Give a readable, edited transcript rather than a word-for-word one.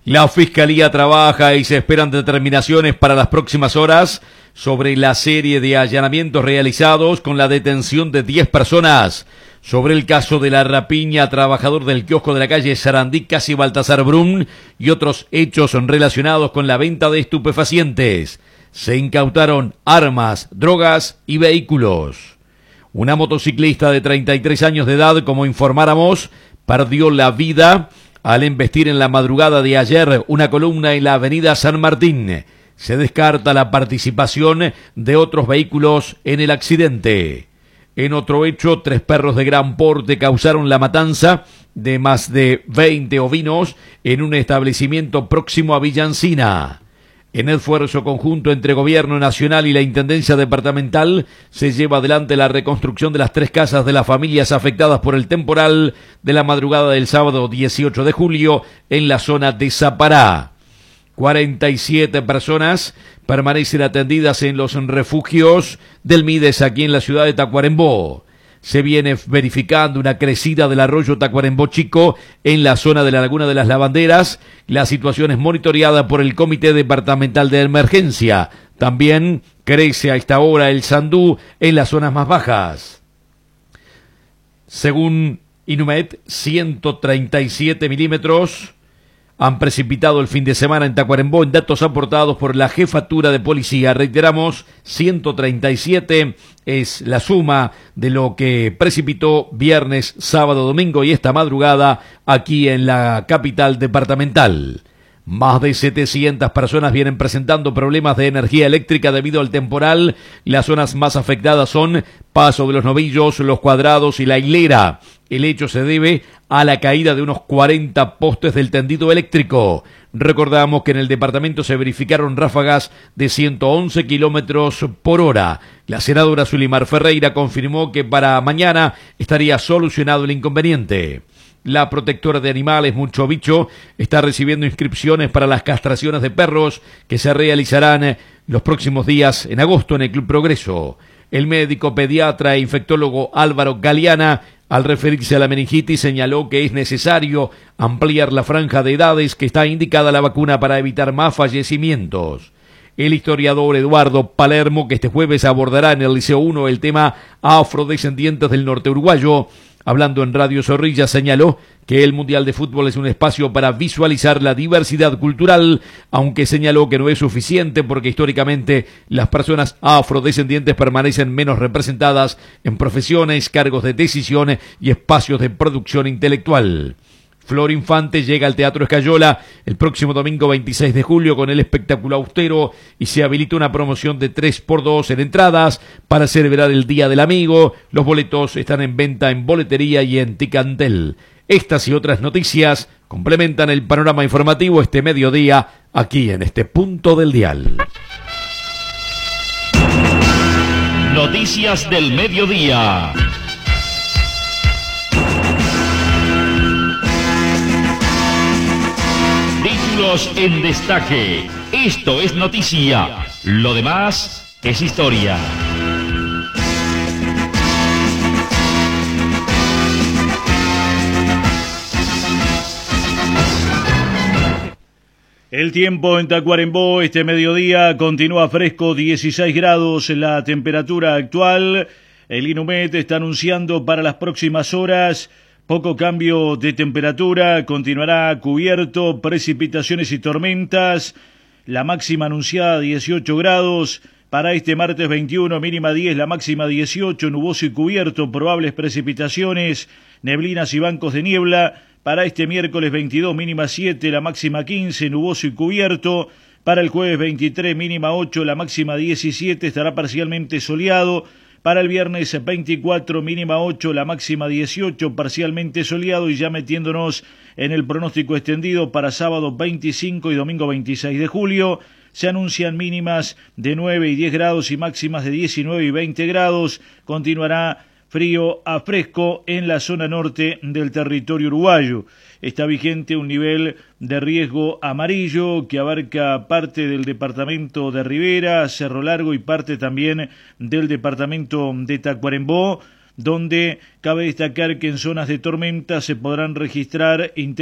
La Fiscalía trabaja y se esperan determinaciones para las próximas horas sobre la serie de allanamientos realizados con la detención de 10 personas sobre el caso de la rapiña a trabajador del kiosco de la calle Sarandí, casi Baltasar Brum, y otros hechos relacionados con la venta de estupefacientes. Se incautaron armas, drogas y vehículos. Una motociclista de 33 años de edad, como informáramos, perdió la vida al embestir en la madrugada de ayer una columna en la avenida San Martín. Se descarta la participación de otros vehículos en el accidente. En otro hecho, 3 perros de gran porte causaron la matanza de más de 20 ovinos en un establecimiento próximo a Villa Encina. En esfuerzo conjunto entre Gobierno Nacional y la Intendencia Departamental, se lleva adelante la reconstrucción de las 3 casas de las familias afectadas por el temporal de la madrugada del sábado 18 de julio en la zona de Zapará. 47 personas permanecen atendidas en los refugios del Mides aquí en la ciudad de Tacuarembó. Se viene verificando una crecida del arroyo Tacuarembó Chico en la zona de la Laguna de las Lavanderas. La situación es monitoreada por el Comité Departamental de Emergencia. También crece a esta hora el Sandú en las zonas más bajas. Según Inumet, 137 milímetros han precipitado el fin de semana en Tacuarembó en datos aportados por la Jefatura de Policía. Reiteramos, 137 es la suma de lo que precipitó viernes, sábado, domingo y esta madrugada aquí en la capital departamental. Más de 700 personas vienen presentando problemas de energía eléctrica debido al temporal. Las zonas más afectadas son Paso de los Novillos, Los Cuadrados y La Hilera. El hecho se debe a la caída de unos 40 postes del tendido eléctrico. Recordamos que en el departamento se verificaron ráfagas de 111 kilómetros por hora. La senadora Zulimar Ferreira confirmó que para mañana estaría solucionado el inconveniente. La protectora de animales, Mucho Bicho, está recibiendo inscripciones para las castraciones de perros que se realizarán los próximos días en agosto en el Club Progreso. El médico pediatra e infectólogo Álvaro Galeana, al referirse a la meningitis, señaló que es necesario ampliar la franja de edades que está indicada la vacuna para evitar más fallecimientos. El historiador Eduardo Palermo, que este jueves abordará en el Liceo 1 el tema afrodescendientes del norte uruguayo, hablando en Radio Zorrilla, señaló que el Mundial de Fútbol es un espacio para visualizar la diversidad cultural, aunque señaló que no es suficiente porque históricamente las personas afrodescendientes permanecen menos representadas en profesiones, cargos de decisión y espacios de producción intelectual. Flor Infante llega al Teatro Escayola el próximo domingo 26 de julio con el espectáculo austero y se habilita una promoción de 3x2 en entradas para celebrar el Día del Amigo. Los boletos están en venta en boletería y en Ticantel. Estas y otras noticias complementan el panorama informativo este mediodía aquí en este punto del dial. Noticias del mediodía. Títulos en destaque. Esto es noticia. Lo demás es historia. El tiempo en Tacuarembó este mediodía continúa fresco, 16 grados la temperatura actual. El Inumet está anunciando para las próximas horas poco cambio de temperatura, continuará cubierto, precipitaciones y tormentas. La máxima anunciada 18 grados para este martes 21, mínima 10, la máxima 18, nuboso y cubierto, probables precipitaciones, neblinas y bancos de niebla. Para este miércoles 22, mínima 7, la máxima 15, nuboso y cubierto. Para el jueves 23, mínima 8, la máxima 17, estará parcialmente soleado. Para el viernes 24, mínima 8, la máxima 18, parcialmente soleado. Y ya metiéndonos en el pronóstico extendido para sábado 25 y domingo 26 de julio, se anuncian mínimas de 9 y 10 grados y máximas de 19 y 20 grados. Continuará frío a fresco en la zona norte del territorio uruguayo. Está vigente un nivel de riesgo amarillo que abarca parte del departamento de Rivera, Cerro Largo y parte también del departamento de Tacuarembó, donde cabe destacar que en zonas de tormenta se podrán registrar